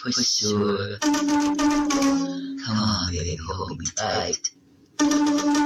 for sure. Come on, baby, hold me tight.